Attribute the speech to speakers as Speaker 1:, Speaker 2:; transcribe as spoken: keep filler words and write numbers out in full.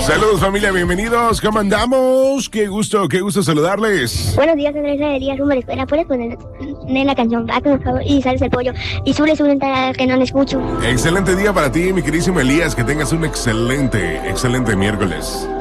Speaker 1: Saludos familia, bienvenidos, ¿cómo andamos? Qué gusto, qué gusto saludarles.
Speaker 2: Buenos días, Andrés Elías Rumbo a la Escuela. ¿Puedes poner la canción Paco, por favor? Y sales el pollo. Y sube, sube, que no le escucho.
Speaker 1: Excelente día para ti, mi queridísimo Elías. Que tengas un excelente, excelente miércoles.